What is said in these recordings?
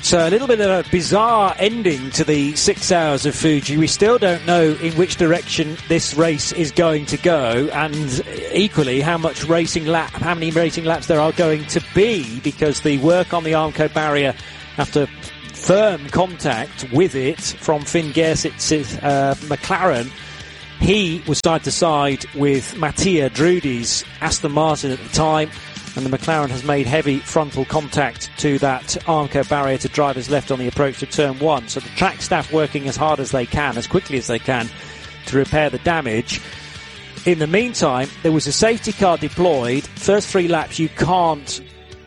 But a little bit of a bizarre ending to the 6 hours of Fuji. We still don't know in which direction this race is going to go, and equally how many racing laps there are going to be, because the work on the Armco barrier, after firm contact with it from Finn Gersitz's McLaren, he was side to side with Mattia Drudi's Aston Martin at the time, and the McLaren has made heavy frontal contact to that Armco barrier to drivers left on the approach to turn 1. So the track staff working as hard as they can, as quickly as they can, to repair the damage. In the meantime, there was a safety car deployed. First 3 laps you cannot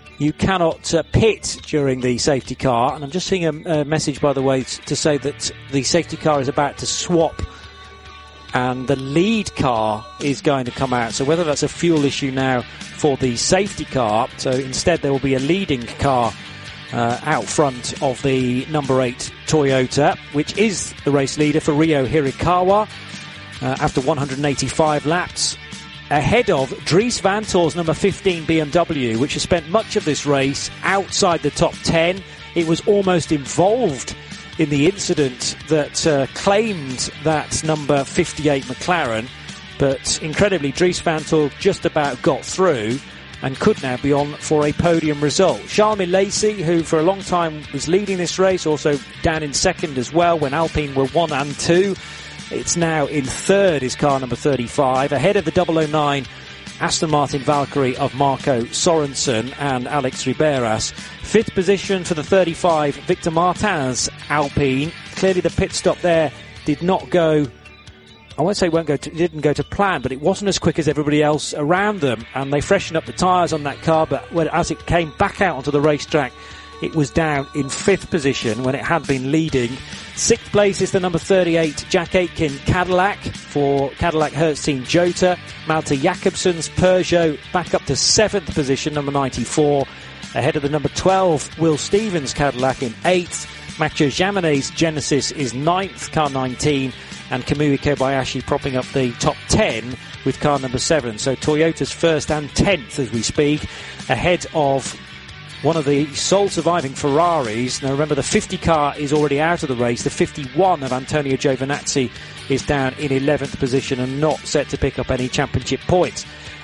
pit during the safety car, and I'm just seeing a message, by the way, to say that the safety car is about to swap and the lead car is going to come out. So whether that's a fuel issue now for the safety car, so instead there will be a leading car out front of the number 8 Toyota, which is the race leader for Ryo Hirakawa after 185 laps, ahead of Dries Vanthoor's number 15 BMW, which has spent much of this race outside the top 10. It was almost involved in the incident that claimed that number 58 McLaren, but incredibly Dries Vanthoor just about got through and could now be on for a podium result. Charles Milesi, who for a long time was leading this race, also down in second as well when Alpine were 1 and 2. It's now in third, is car number 35, ahead of the 009 Aston Martin Valkyrie of Marco Sorensen and Alex Riberas. Fifth position for the 35 Victor Martin's Alpine. Clearly the pit stop there did not go, I won't say didn't go to plan, but it wasn't as quick as everybody else around them, and they freshened up the tyres on that car, but as it came back out onto the racetrack, it was down in fifth position when it had been leading. Sixth place is the number 38 Jack Aitken Cadillac for Cadillac Hertz Team Jota. Malte Jakobsen's Peugeot back up to seventh position, number 94, ahead of the number 12 Will Stevens Cadillac in eighth. Mathieu Jaminet's Genesis is ninth, car 19, and Kamui Kobayashi propping up the top 10 with car number 7. So Toyota's first and 10th as we speak, ahead of one of the sole surviving Ferraris. Now remember, the 50 car is already out of the race. The 51 of Antonio Giovinazzi is down in 11th position and not set to pick up any championship points.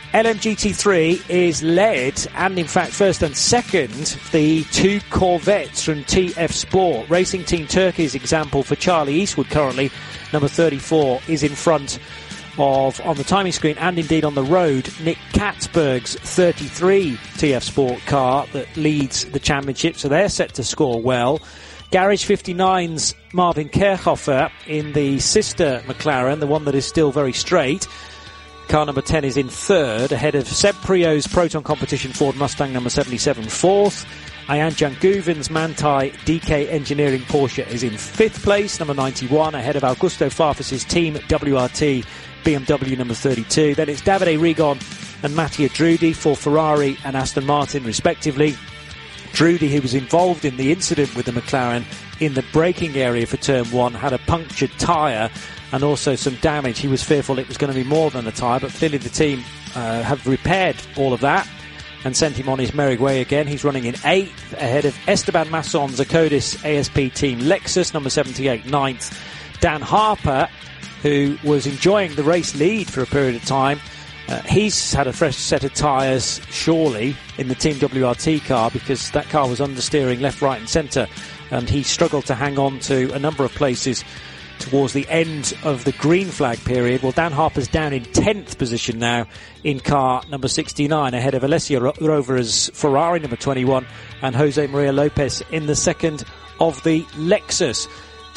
LMGT3 is led, and in fact first and second, the two Corvettes from TF Sport. Racing Team Turkey's example for Charlie Eastwood currently, number 34, is in front of, on the timing screen and indeed on the road, Nick Katzberg's 33 TF Sport car that leads the championship, so they're set to score well. Garage 59's Marvin Kerchhofer in the sister McLaren, the one that is still very straight. Car number 10 is in third, ahead of Seb Prio's Proton Competition Ford Mustang number 77 fourth. Ayan Janguven's Manthey DK Engineering Porsche is in fifth place, number 91, ahead of Augusto Farfus's Team WRT BMW number 32. Then it's Davide Rigon and Mattia Drudi for Ferrari and Aston Martin respectively. Drudi, who was involved in the incident with the McLaren in the braking area for turn 1, had a punctured tyre and also some damage. He was fearful it was going to be more than a tyre, but clearly the team have repaired all of that and sent him on his merry way again. He's running in 8th, ahead of Esteban Masson's Acodis ASP team Lexus, number 78, 9th. Dan Harper, who was enjoying the race lead for a period of time, he's had a fresh set of tyres, surely, in the Team WRT car, because that car was understeering left, right and centre, and he struggled to hang on to a number of places towards the end of the green flag period. Well, Dan Harper's down in 10th position now in car number 69, ahead of Alessio Rover's Ferrari number 21 and Jose Maria Lopez in the second of the Lexus.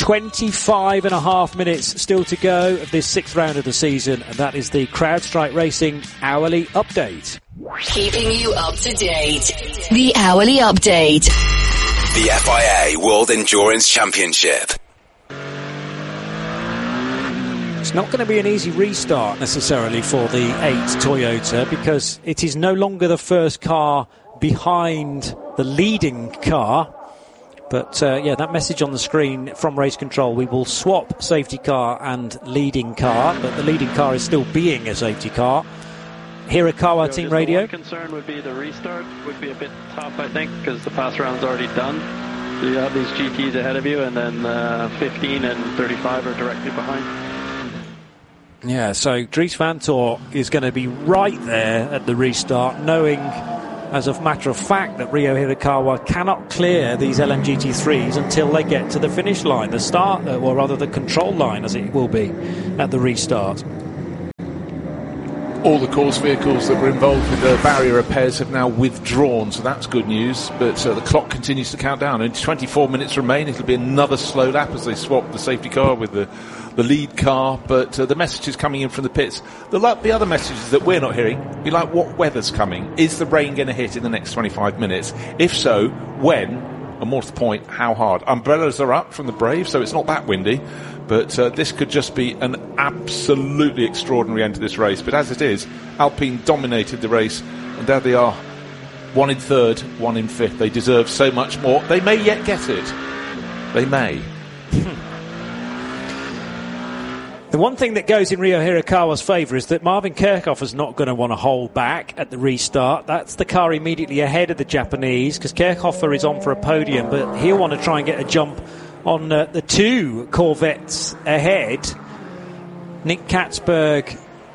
25 and a half minutes still to go of this sixth round of the season, and that is the CrowdStrike Racing Hourly Update. Keeping you up to date. The Hourly Update. The FIA World Endurance Championship. It's not going to be an easy restart necessarily for the 8 Toyota, because it is no longer the first car behind the leading car. But that message on the screen from Race Control, we will swap safety car and leading car, but the leading car is still being a safety car. Hirakawa Team Radio. The one concern would be the restart would be a bit tough, I think, because the pass round's already done. So you have these GTs ahead of you, and then 15 and 35 are directly behind. Yeah, so Dries Vanthoor is going to be right there at the restart, knowing, as a matter of fact, that Ryo Hirakawa cannot clear these LMGT3s until they get to the finish line, the start, or rather the control line, as it will be at the restart. All the course vehicles that were involved with the barrier repairs have now withdrawn, so that's good news. But the clock continues to count down. Only 24 minutes remain. It'll be another slow lap as they swap the safety car with the lead car. But the messages coming in from the pits, the other messages that we're not hearing, be like, what weather's coming? Is the rain going to hit in the next 25 minutes? If so, when? And more to the point, how hard? Umbrellas are up from the Brave, so it's not that windy. But this could just be an absolutely extraordinary end to this race. But as it is, Alpine dominated the race, and there they are. 1 in 3rd, 1 in 5th. They deserve so much more. They may yet get it. They may. The one thing that goes in Ryo Hirakawa's favour is that Marvin Kirchhoffer's not going to want to hold back at the restart. That's the car immediately ahead of the Japanese, because Kirchhoffer is on for a podium, but he'll want to try and get a jump on the 2 Corvettes ahead. Nick Katzberg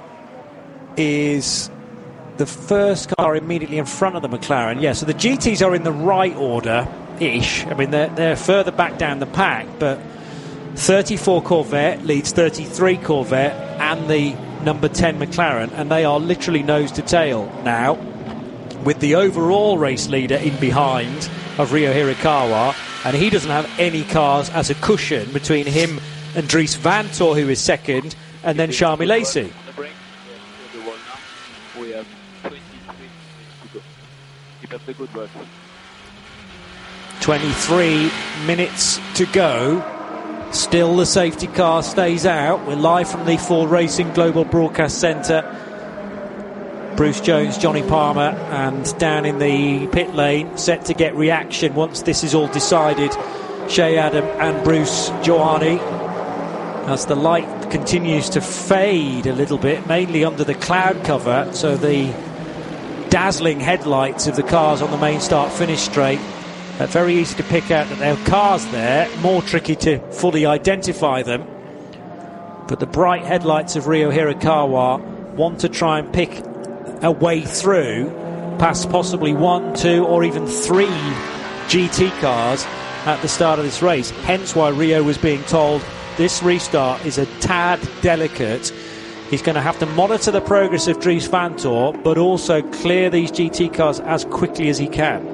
is the first car immediately in front of the McLaren. Yeah, so the GTs are in the right order-ish. I mean, they're further back down the pack, but 34 Corvette leads 33 Corvette and the number 10 McLaren, and they are literally nose to tail now, with the overall race leader in behind of Ryo Hirakawa, and he doesn't have any cars as a cushion between him and Dries Vanthoor, who is second, and then Sharmi Lacey. We have 23 minutes to go. Keep up the good work. 23 minutes to go. Still the safety car stays out. We're live from the Ford Racing Global Broadcast Centre. Bruce Jones, Johnny Palmer, and down in the pit lane, set to get reaction once this is all decided, Shea Adam and Bruce Joani, as the light continues to fade a little bit, mainly under the cloud cover, so the dazzling headlights of the cars on the main start-finish straight, very easy to pick out that there are cars there, more tricky to fully identify them, but the bright headlights of Ryo Hirakawa want to try and pick a way through past possibly 1, 2 or even 3 GT cars at the start of this race, hence why Ryo was being told this restart is a tad delicate. He's going to have to monitor the progress of Dries Vanthoor, but also clear these GT cars as quickly as he can.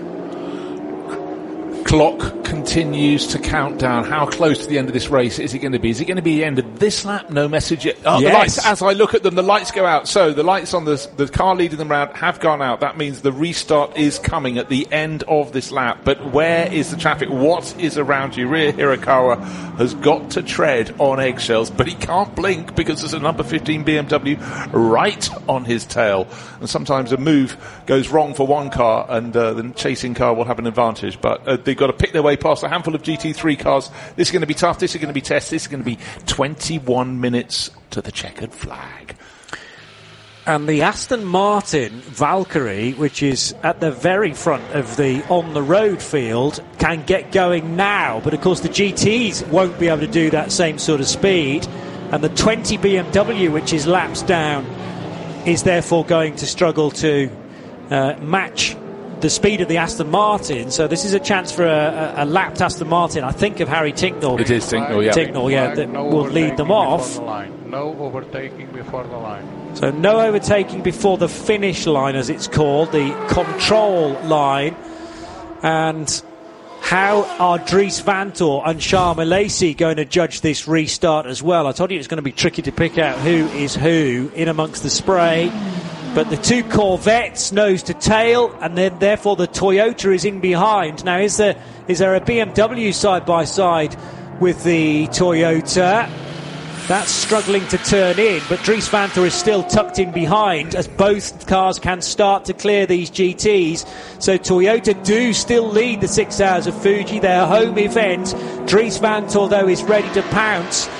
Clock continues to count down. How close to the end of this race is it going to be? Is it going to be the end of this lap? No message yet. Oh, yes. The lights, as I look at them, the lights go out. So the lights on the car leading them round have gone out. That means the restart is coming at the end of this lap. But where is the traffic? What is around you? Ryo Hirakawa has got to tread on eggshells, but he can't blink because there's a number 15 BMW right on his tail. And sometimes a move goes wrong for one car and the chasing car will have an advantage. But they've got to pick their way past a handful of GT3 cars. This is going to be tough. This is going to be test. This is going to be 21 minutes to the checkered flag. And the Aston Martin Valkyrie, which is at the very front of the on-the-road field, can get going now. But, of course, the GTs won't be able to do that same sort of speed. And the 20 BMW, which is laps down, is therefore going to struggle to match the speed of the Aston Martin. So this is a chance for a lapped Aston Martin. I think of Harry Tincknell. It is Tincknell, yeah. Tincknell, yeah, that will lead them off. No overtaking before the line. So no overtaking before the finish line, as it's called, the control line. And how are Dries Vanthoor and Sharmi Lacey going to judge this restart as well? I told you it's going to be tricky to pick out who is who in amongst the spray. But the 2 Corvettes nose to tail, and then therefore the Toyota is in behind. Now, is there a BMW side by side with the Toyota? That's struggling to turn in, but Dries Vanthoor is still tucked in behind as both cars can start to clear these GTs. So Toyota do still lead the 6 Hours of Fuji, their home event. Dries Vanthoor, though, is ready to pounce.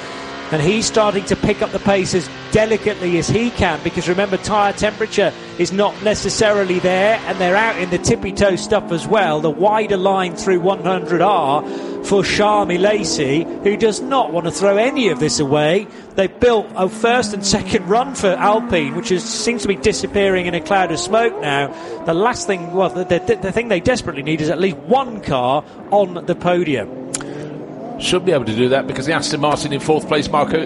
and he's starting to pick up the pace as delicately as he can, because remember, tyre temperature is not necessarily there, and they're out in the tippy-toe stuff as well. The wider line through 100R for Sharmi Lacey, who does not want to throw any of this away. They've built a first and second run for Alpine, which seems to be disappearing in a cloud of smoke now. The last thing, well, the thing they desperately need is at least one car on the podium. Should be able to do that, because the Aston Martin in fifth place, Marco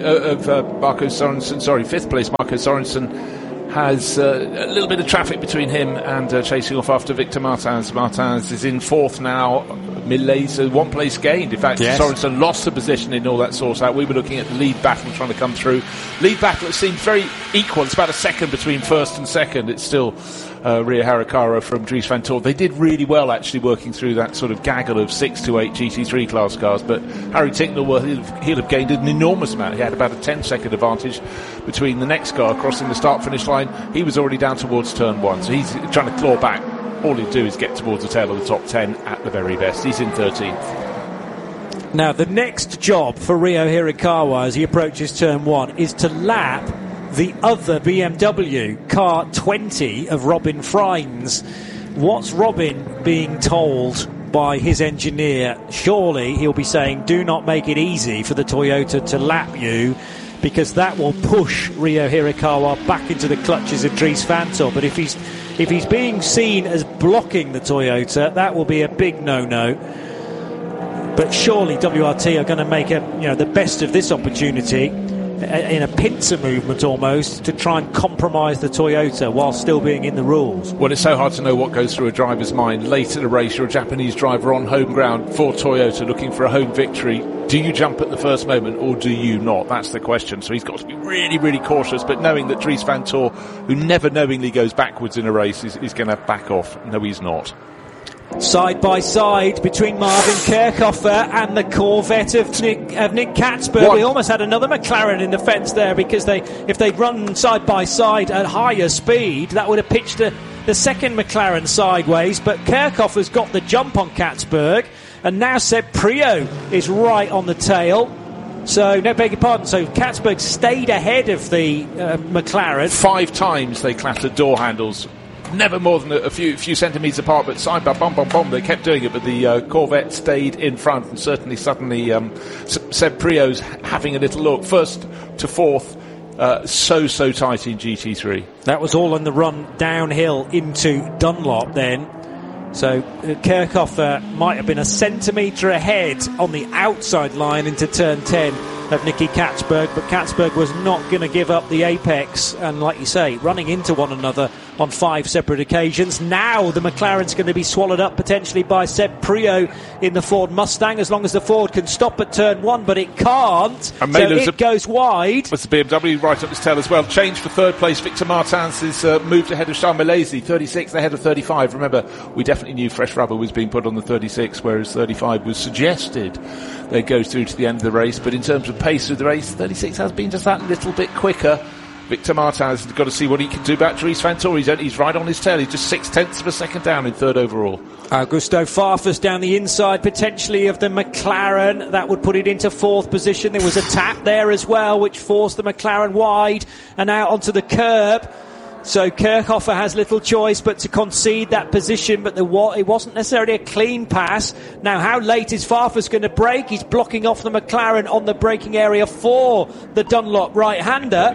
Sorensen has a little bit of traffic between him and chasing off after Victor Martins. Martins is in fourth now. Millet, one place gained. In fact, yes. Sorensen lost the position in all that sort out. We were looking at the lead battle trying to come through. Lead battle, it seemed very equal. It's about a second between first and second. It's still Ria Hirakawa from Dries Vanthoor. They did really well, actually, working through that sort of gaggle of 6 to 8 GT3 class cars. But Harry Tincknell, well, he'll have gained an enormous amount. He had about a 10-second advantage between the next car crossing the start-finish line. He was already down towards turn 1, so he's trying to claw back. All he'll do is get towards the tail of the top 10 at the very best. He's in 13th. Now, the next job for Rio Hirakawa as he approaches turn 1 is to lap the other BMW, car 20 of Robin Freins. What's Robin being told by his engineer? Surely he'll be saying, do not make it easy for the Toyota to lap you, because that will push Rio Hirakawa back into the clutches of Dries Vanthoor. But if he's being seen as blocking the Toyota, that will be a big no-no. But surely WRT are going to make the best of this opportunity in a pincer movement almost to try and compromise the Toyota while still being in the rules. Well, it's so hard to know what goes through a driver's mind. Late in a race, you're a Japanese driver on home ground for Toyota looking for a home victory. Do you jump at the first moment or do you not? That's the question. So he's got to be really, really cautious, but knowing that Dries Vanthoor, who never knowingly goes backwards in a race, is going to back off. No, he's not. Side by side between Marvin Kirchhoffer and the Corvette of Nick Katzberg. We almost had another McLaren in the fence there, because if they'd run side by side at higher speed, that would have pitched the second McLaren sideways. But Kirchhoffer's got the jump on Katzberg, and now Seb Prio is right on the tail. So, no, beg your pardon. So Katzberg stayed ahead of the McLaren. 5 times they clattered door handles. Never more than a few centimetres apart, but side by bum, they kept doing it, but the Corvette stayed in front, and suddenly Seb Prio's having a little look. First to fourth, so tight in GT3. That was all on the run downhill into Dunlop then. So Kirchhoffer might have been a centimetre ahead on the outside line into turn 10 of Nicky Katzberg, but Katzberg was not going to give up the apex, and like you say, running into one another on 5 separate occasions. Now the McLaren's going to be swallowed up potentially by Seb Prio in the Ford Mustang, as long as the Ford can stop at turn 1, but it can't, and so it goes wide. Was the BMW right up his tail as well. Change for third place. Victor Martins is moved ahead of Charles Milesi, 36th ahead of 35. Remember, we definitely knew fresh rubber was being put on the 36, whereas 35 was suggested. They go through to the end of the race, but in terms of pace of the race, 36 has been just that little bit quicker. Victor Martins has got to see what he can do about Dries Vanthoor. He's right on his tail. He's just 0.6 of a second down in third overall. Augusto Farfus down the inside, potentially, of the McLaren. That would put it into fourth position. There was a tap there as well, which forced the McLaren wide and out onto the curb. So Kirchhoffer has little choice but to concede that position, but it wasn't necessarily a clean pass. Now, how late is Farfus going to brake? He's blocking off the McLaren on the braking area for the Dunlop right-hander.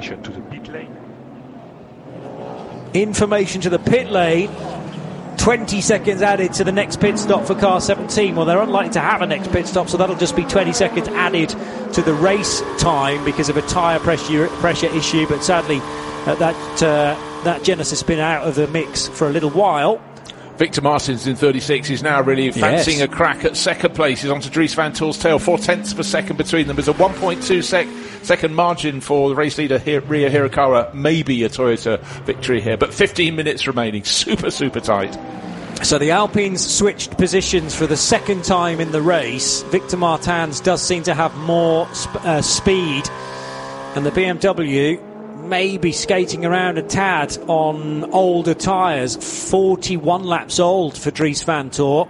Information to the pit lane. 20 seconds added to the next pit stop for car 17. Well, they're unlikely to have a next pit stop, so that'll just be 20 seconds added to the race time because of a tyre pressure issue, but sadly that Genesis has been out of the mix for a little while. Victor Martins in 36 is now really fancying a crack at second place. He's onto Dries Vanthoor's tail, 0.4 of a second between them. There's a 1.2 second margin for the race leader Ria Hirakawa. Maybe a Toyota victory here, but 15 minutes remaining. Super tight. So the Alpines switched positions for the second time in the race. Victor Martins does seem to have more speed, and the BMW maybe skating around a tad on older tyres. 41 laps old for Dries Vanthoor,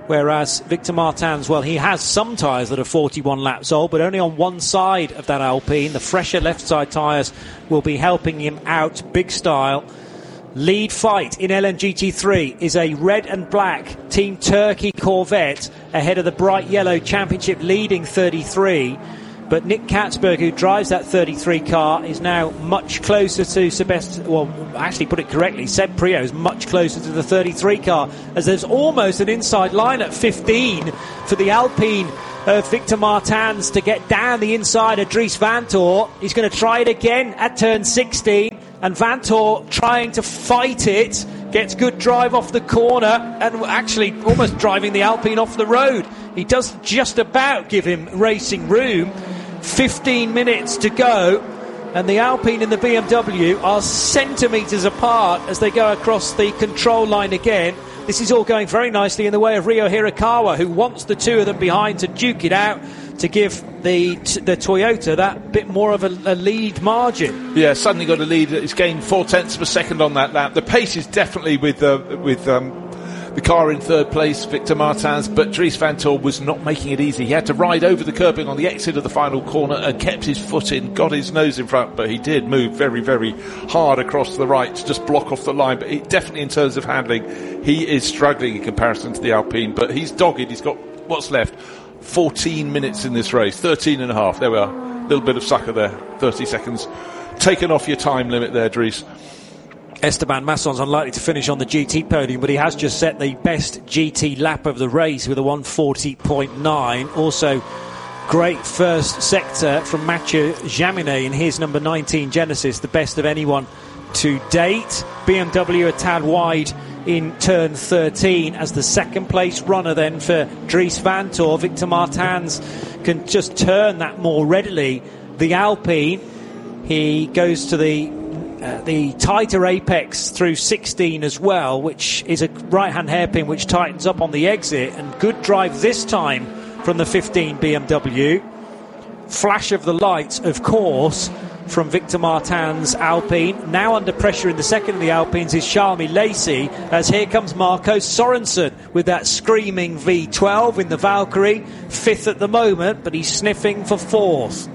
whereas Victor Martins, well, he has some tyres that are 41 laps old, but only on one side of that Alpine. The fresher left side tyres will be helping him out big style. Lead fight in LMGT3 is a red and black Team Turkey Corvette ahead of the bright yellow Championship leading 33. But Nick Katzberg, who drives that 33 car, is now much closer to Sebastian. Well, actually, put it correctly, Seb Priaulx is much closer to the 33 car, as there's almost an inside line at 15 for the Alpine of Victor Martins to get down the inside of Dries Vanthoor. He's going to try it again at turn 16, and Vanthoor trying to fight it, gets good drive off the corner, and actually almost driving the Alpine off the road. He does just about give him racing room. 15 minutes to go, and the Alpine and the BMW are centimetres apart as they go across the control line again. This is all going very nicely in the way of Ryo Hirakawa, who wants the two of them behind to duke it out, to give the Toyota that bit more of a lead margin. Yeah, suddenly got a lead. It's gained 0.4 of a second on that lap. The pace is definitely with the car in third place, Victor Martins, but Dries Vanthoor was not making it easy. He had to ride over the curbing on the exit of the final corner and kept his foot in, got his nose in front, but he did move very, very hard across to the right to just block off the line. But definitely in terms of handling, he is struggling in comparison to the Alpine, but he's dogged. He's got what's left, 14 minutes in this race, 13 and a half. There we are, a little bit of sucker there, 30 seconds. Taken off your time limit there, Dries. Esteban Masson's unlikely to finish on the GT podium, but he has just set the best GT lap of the race with a 1:40.9. Also, great first sector from Mathieu Jaminet in his number 19 Genesis, the best of anyone to date. BMW a tad wide in turn 13 as the second place runner then for Dries Vanthoor. Victor Martins can just turn that more readily. The Alpine, he goes to the tighter apex through 16 as well, which is a right-hand hairpin which tightens up on the exit, and good drive this time from the 15 BMW. Flash of the lights, of course, from Victor Martins' Alpine. Now under pressure in the second of the Alpines is Charmy Lacey, as here comes Marco Sorensen with that screaming V12 in the Valkyrie, fifth at the moment, but he's sniffing for fourth.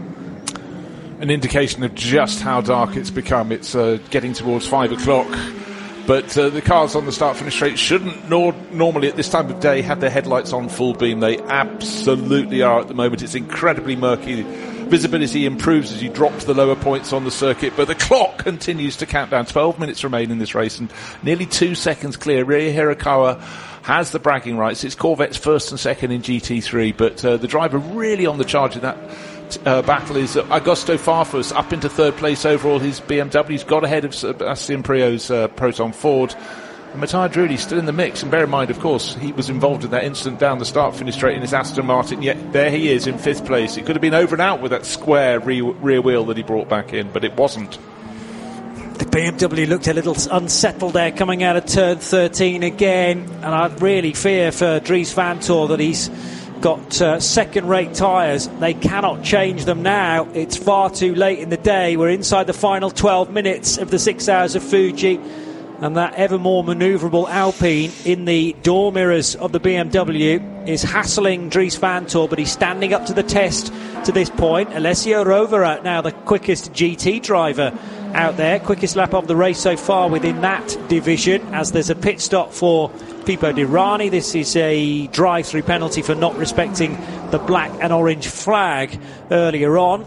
An indication of just how dark it's become. It's getting towards 5 o'clock, but the cars on the start-finish straight shouldn't normally at this time of day have their headlights on full beam. They absolutely are at the moment. It's incredibly murky. Visibility improves as you drop to the lower points on the circuit, but the clock continues to count down. 12 minutes remain in this race and nearly 2 seconds clear. Ryo Hirakawa has the bragging rights. It's Corvette's first and second in GT3, but the driver really on the charge of that battle is Augusto Farfus, up into third place overall. His BMW's got ahead of Sebastian Priaulx's Proton Ford. And Matteo Drudi still in the mix, and bear in mind, of course, he was involved in that incident down the start-finish straight in his Aston Martin, yet there he is in fifth place. It could have been over and out with that square rear wheel that he brought back in, but it wasn't. The BMW looked a little unsettled there coming out of turn 13 again, and I really fear for Dries Vanthoor that he's got second-rate tyres. They cannot change them now. It's far too late in the day. We're inside the final 12 minutes of the 6 hours of Fuji, and that ever more manoeuvrable Alpine in the door mirrors of the BMW is hassling Dries Vanthoor, but he's standing up to the test to this point. Alessio Rovera now the quickest GT driver out there, quickest lap of the race so far within that division, as there's a pit stop for Pipo Derani. This is a drive-through penalty for not respecting the black and orange flag earlier on.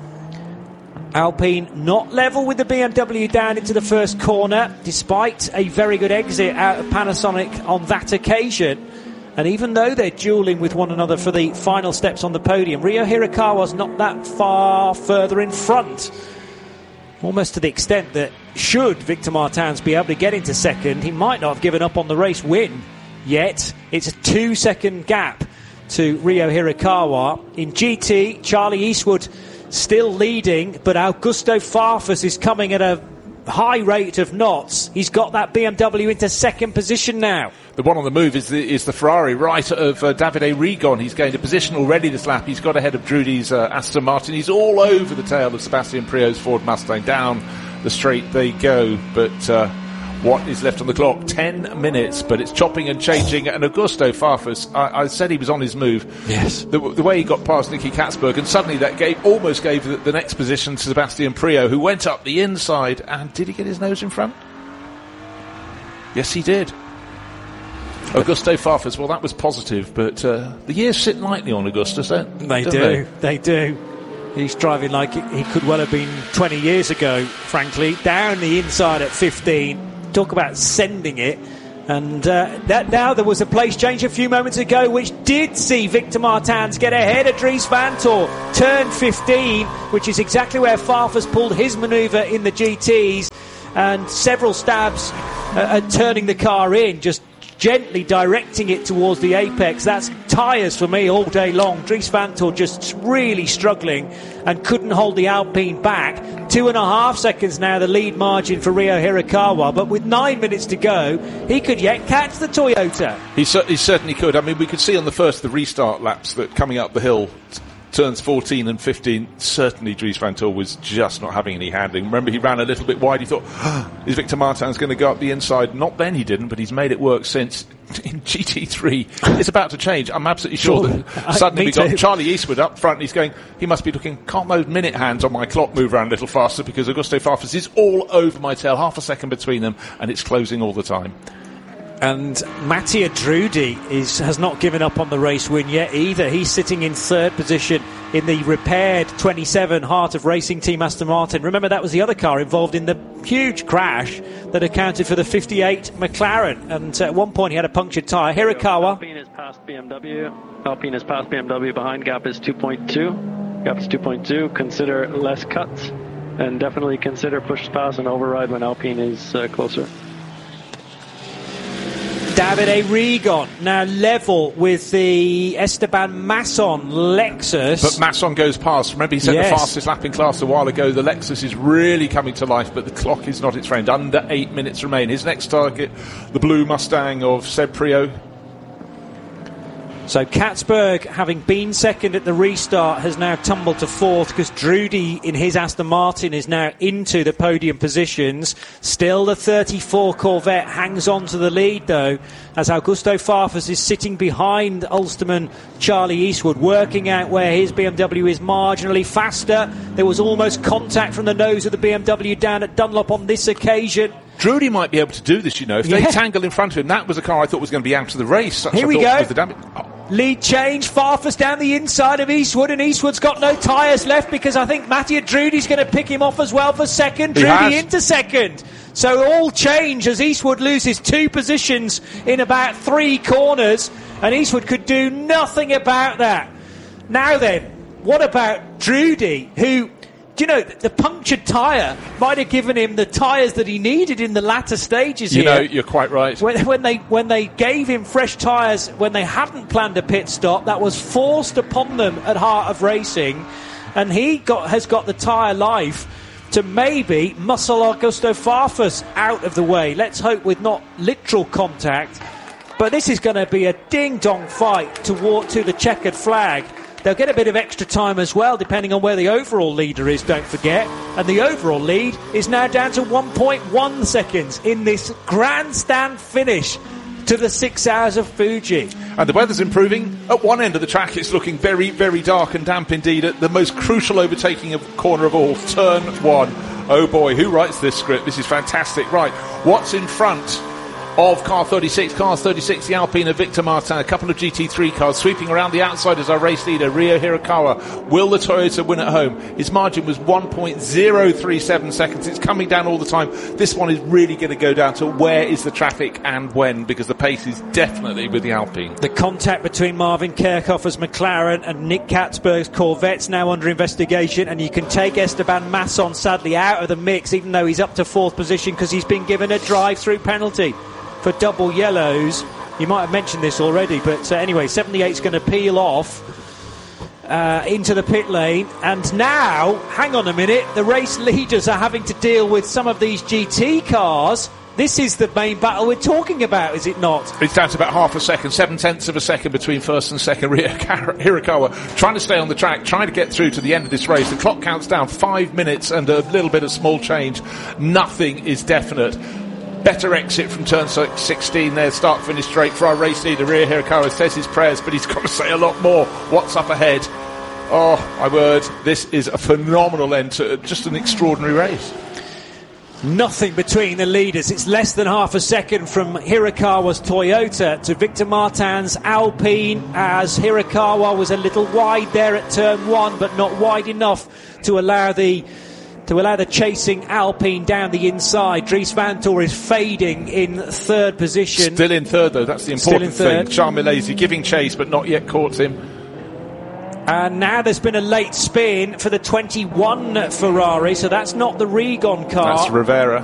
Alpine not level with the BMW down into the first corner, despite a very good exit out of Panasonic on that occasion. And even though they're duelling with one another for the final steps on the podium, Ryo Hirakawa's not that far further in front. Almost to the extent that should Victor Martins be able to get into second, he might not have given up on the race win yet. It's a 2-second gap to Ryo Hirakawa. In GT, Charlie Eastwood still leading, but Augusto Farfus is coming at a high rate of knots. He's got that BMW into second position now. The one on the move is the Ferrari right of Davide Rigon. He's gained a position already this lap. He's got ahead of Drudi's Aston Martin. He's all over the tail of Sebastian Priaulx's Ford Mustang. Down the straight they go, but what is left on the clock. 10 minutes, but it's chopping and changing. And Augusto Farfus, I said he was on his move. Yes. The way he got past Nicky Katzberg, and suddenly that almost gave the next position to Sebastian Priaulx, who went up the inside. And did he get his nose in front? Yes, he did. Augusto Farfus, well, that was positive, but the years sit lightly on Augustus, don't they? They do. He's driving like he could well have been 20 years ago, frankly. Down the inside at 15. Talk about sending it. And that now there was a place change a few moments ago, which did see Victor Martins get ahead of Dries Vanthoor. Turn 15, which is exactly where Farfus pulled his manoeuvre in the GTs. And several stabs at turning the car in, just gently directing it towards the apex. That's tyres for me all day long. Dries Vanthoor just really struggling and couldn't hold the Alpine back. 2.5 seconds now the lead margin for Ryo Hirakawa, but with 9 minutes to go, he could yet catch the Toyota. He certainly could. I mean, we could see on the restart laps that coming up the hill, turns 14 and 15, certainly Dries Vanthoor was just not having any handling. Remember, he ran a little bit wide. He thought, is Victor Martins going to go up the inside? Not then he didn't, but he's made it work since. In GT3, it's about to change. I'm absolutely sure that suddenly we've got Charlie Eastwood up front, and he's going, he must be looking, can't those minute hands on my clock move around a little faster, because Augusto Farfus is all over my tail, half a second between them, and it's closing all the time. And Mattia Drudi has not given up on the race win yet either. He's sitting in third position in the repaired 27 Heart of Racing Team Aston Martin. Remember, that was the other car involved in the huge crash that accounted for the 58 McLaren. And at one point he had a punctured tyre. Hirakawa. Alpine is past BMW. Behind gap is 2.2. Gap is 2.2. Consider less cuts. And definitely consider push pass and override when Alpine is closer. Davide Rigon now level with the Esteban Masson Lexus. But Masson goes past. Remember, he set the fastest lap in class a while ago. The Lexus is really coming to life, but the clock is not its friend. Under 8 minutes remain. His next target, the blue Mustang of Seb Priaulx. So Katzberg, having been second at the restart, has now tumbled to fourth, because Drudi in his Aston Martin is now into the podium positions. Still the 34 Corvette hangs on to the lead, though, as Augusto Farfus is sitting behind Ulsterman Charlie Eastwood, working out where his BMW is marginally faster. There was almost contact from the nose of the BMW down at Dunlop on this occasion. Drudy might be able to do this, you know. If they tangle in front of him, that was a car I thought was going to be out of the race. Here we go. Lead change, Farfus down the inside of Eastwood, and Eastwood's got no tyres left, because I think Mattia Drudy's going to pick him off as well for second. Drudy into second. So all change as Eastwood loses 2 positions in about 3 corners, and Eastwood could do nothing about that. Now then, what about Drudy, who... Do you know, the punctured tyre might have given him the tyres that he needed in the latter stages here. You know, you're quite right. When they gave him fresh tyres, when they hadn't planned a pit stop, that was forced upon them at Heart of Racing, and he has got the tyre life to maybe muscle Augusto Farfus out of the way. Let's hope with not literal contact, but this is going to be a ding-dong fight to the checkered flag. They'll get a bit of extra time as well, depending on where the overall leader is, don't forget. And the overall lead is now down to 1.1 seconds in this grandstand finish to the 6 Hours of Fuji. And the weather's improving. At one end of the track, it's looking very, very dark and damp indeed. At the most crucial overtaking of corner of all, turn 1. Oh boy, who writes this script? This is fantastic. Right, what's in front of car 36, the Alpine of Victor Martin, a couple of GT3 cars sweeping around the outside as our race leader, Ryo Hirakawa. Will the Toyota win at home? His margin was 1.037 seconds. It's coming down all the time. This one is really going to go down to where is the traffic and when, because the pace is definitely with the Alpine. The contact between Marvin Kerkhoffer's McLaren and Nick Katzberg's Corvette's now under investigation, and you can take Esteban Masson sadly out of the mix, even though he's up to 4th position, because he's been given a drive-through penalty for double yellows. You might have mentioned this already, but anyway, 78's going to peel off into the pit lane. And now, hang on a minute, the race leaders are having to deal with some of these GT cars. This is the main battle we're talking about, is it not? It's down to about half a second, 0.7 of a second between first and second. Hirakawa trying to stay on the track, trying to get through to the end of this race. The clock counts down 5 minutes and a little bit of small change. Nothing is definite. Better exit from turn 16 there, start-finish straight for our race leader. Rio Hirakawa says his prayers, but he's got to say a lot more. What's up ahead? Oh, my word, this is a phenomenal end to just an extraordinary race. Nothing between the leaders. It's less than half a second from Hirakawa's Toyota to Victor Martin's Alpine, as Hirakawa was a little wide there at turn 1, but not wide enough to allow the chasing Alpine down the inside. Dries Vanthoor is fading in third position. Still in third, though. That's the important thing. Charles Milesi giving chase, but not yet caught him. And now there's been a late spin for the 21 Ferrari, so that's not the Regon car. That's Rivera.